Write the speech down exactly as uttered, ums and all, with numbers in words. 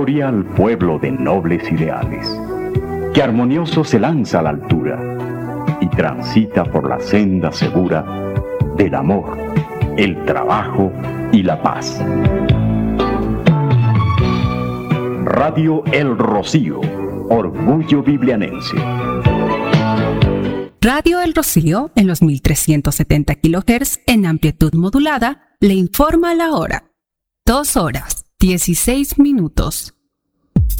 Gloria al pueblo de nobles ideales, que armonioso se lanza a la altura y transita por la senda segura del amor, el trabajo y la paz. Radio El Rocío, orgullo biblianense. Radio El Rocío, en los mil trescientos setenta kilohertz en amplitud modulada, le informa la hora. Dos horas, dieciséis minutos.